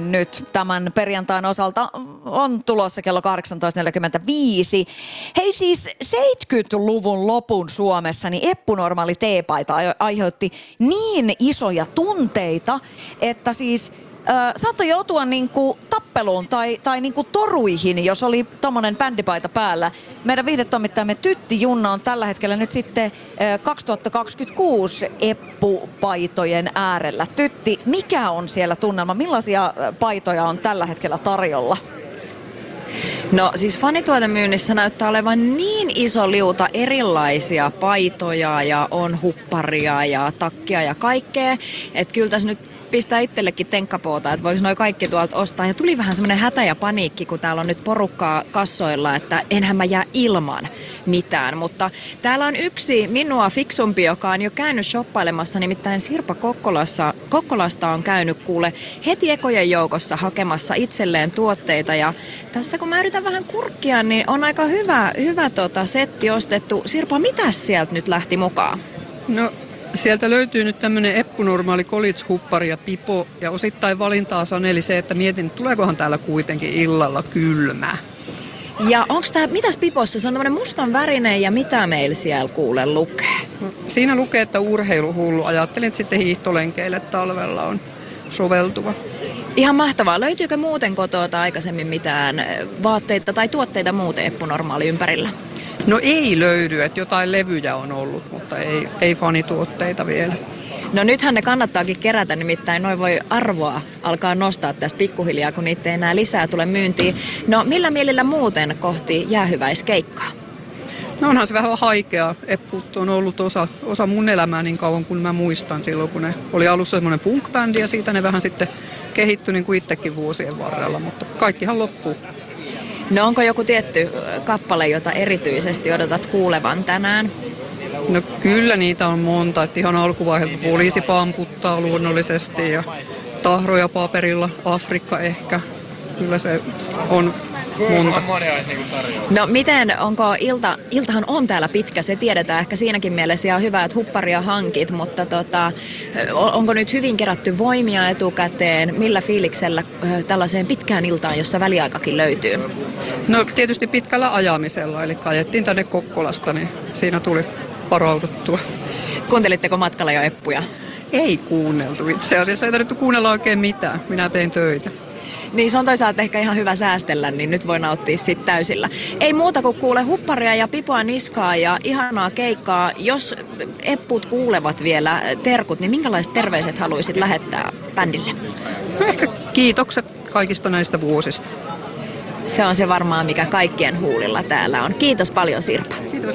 nyt tämän perjantain osalta on tulossa kello 18.45. Hei siis 70-luvun lopun Suomessa niin eppunormaali teepaita aiheutti niin isoja tunteita, että siis saattoi joutua niinku tappeluun tai niinku toruihin, jos oli tommonen bändipaita päällä. Meidän viihdetoimittajamme Tytti Junna on tällä hetkellä nyt sitten 2026 eppupaitojen äärellä. Tytti, mikä on siellä tunnelma? Millaisia paitoja on tällä hetkellä tarjolla? No siis fanituotemyynnissä näyttää olevan niin iso liuta erilaisia paitoja ja on hupparia ja takkia ja kaikkea, että kyllä tässä nyt pistää itsellekin tenkkapoota, että voiko noi kaikki tuolta ostaa. Ja tuli vähän semmoinen hätä ja paniikki, kun täällä on nyt porukkaa kassoilla, että enhän mä jää ilman mitään. Mutta täällä on yksi minua fiksumpi, joka on jo käynyt shoppailemassa, nimittäin Sirpa Kokkolasta on käynyt kuule heti ekojen joukossa hakemassa itselleen tuotteita. Ja tässä kun mä yritän vähän kurkkia, niin on aika hyvä setti ostettu. Sirpa, mitäs sieltä nyt lähti mukaan? No sieltä löytyy nyt tämmöinen eppunormaali college-huppari ja pipo, ja osittain valintaa saneli se, että mietin, että tuleekohan täällä kuitenkin illalla kylmä. Ja onks tää, mitäs pipossa? Se on tämmönen mustan värinen ja mitä meillä siellä kuule lukee? Siinä lukee, että urheiluhullu. Ajattelin, että sitten hiihtolenkeille talvella on soveltuva. Ihan mahtavaa. Löytyykö muuten kotoa aikaisemmin mitään vaatteita tai tuotteita muuten eppunormaali ympärillä? No ei löydy, että jotain levyjä on ollut, mutta ei fanituotteita vielä. No nythän ne kannattaakin kerätä, nimittäin noin voi arvoa alkaa nostaa tässä pikkuhiljaa, kun niitä ei enää lisää tule myyntiin. No millä mielellä muuten kohti jäähyväiskeikkaa? No onhan se vähän haikea. Epput on ollut osa mun elämää niin kauan kuin mä muistan silloin, kun ne oli alussa semmoinen punk-bändi ja siitä ne vähän sitten kehittyi niin kuin itsekin vuosien varrella, mutta kaikkihan loppuu. No onko joku tietty kappale, jota erityisesti odotat kuulevan tänään? No kyllä niitä on monta, että ihan alkuvaiheelta Poliisi pamputtaa luonnollisesti ja Tahroja paperilla, Afrikka ehkä. Kyllä se on monta. No miten, onko iltahan on täällä pitkä, se tiedetään ehkä siinäkin mielessä ja on hyvä, että hupparia hankit, mutta onko nyt hyvin kerätty voimia etukäteen, millä fiiliksellä tällaiseen pitkään iltaan, jossa väliaikakin löytyy? No tietysti pitkällä ajamisella, eli ajettiin tänne Kokkolasta, niin siinä tuli varauduttua. Kuuntelitteko matkalla jo eppuja? Ei kuunneltu itse asiassa, ei tarvittu kuunnella oikein mitään, minä tein töitä. Niin se on toisaalta ehkä ihan hyvä säästellä, niin nyt voi nauttia sit täysillä. Ei muuta kuin kuule hupparia ja pipoa niskaa ja ihanaa keikkaa. Jos epput kuulevat vielä terkut, niin minkälaiset terveiset haluaisit lähettää bändille? No ehkä kiitokset kaikista näistä vuosista. Se on se varmaan, mikä kaikkien huulilla täällä on. Kiitos paljon, Sirpa. Kiitos.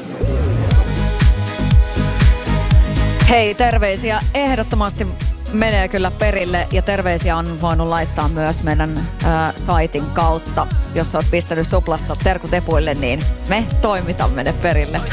Hei, terveisiä ehdottomasti menee kyllä perille ja terveisiä on voinut laittaa myös meidän saitin kautta. Jos olet pistänyt suplassa terkut epuille, niin me toimitamme ne perille.